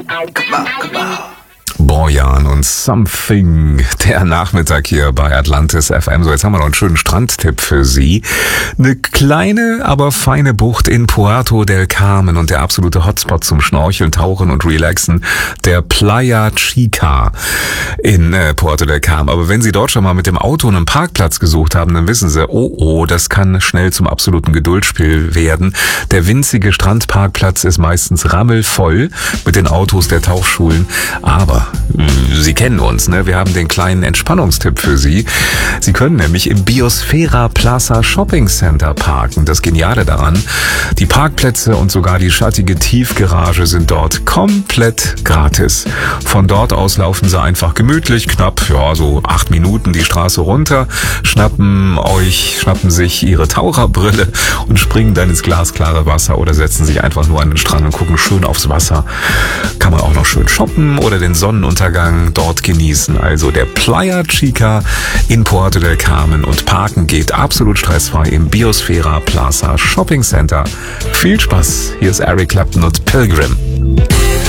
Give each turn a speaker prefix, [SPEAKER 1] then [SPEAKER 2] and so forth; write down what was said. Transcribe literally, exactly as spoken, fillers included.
[SPEAKER 1] Bojan und Something, der Nachmittag hier bei Atlantis F M. So, jetzt haben wir noch einen schönen Strandtipp für Sie. Eine kleine, aber feine Bucht in Puerto del Carmen und der absolute Hotspot zum Schnorcheln, Tauchen und Relaxen, der Playa Chica in äh, Puerto del Carmen. Aber wenn Sie dort schon mal mit dem Auto einen Parkplatz gesucht haben, dann wissen Sie, oh oh, das kann schnell zum absoluten Geduldsspiel werden. Der winzige Strandparkplatz ist meistens rammelvoll mit den Autos der Tauchschulen, aber Sie kennen uns, ne? Wir haben den kleinen Entspannungstipp für Sie. Sie können nämlich im Biosphera Plaza Shopping Center parken. Das Geniale daran, die Parkplätze und sogar die schattige Tiefgarage sind dort komplett gratis. Von dort aus laufen Sie einfach gemütlich, knapp, ja, so acht Minuten die Straße runter, schnappen euch, schnappen sich Ihre Taucherbrille und springen dann ins glasklare Wasser oder setzen sich einfach nur an den Strand und gucken schön aufs Wasser. Kann man auch noch schön shoppen oder den Sonnenuntergang dort genießen. Also der Playa Chica in Puerto del Carmen und parken geht absolut stressfrei im Biosphera Plaza Shopping Center. Viel Spaß. Hier ist Eric Clapton und Pilgrim.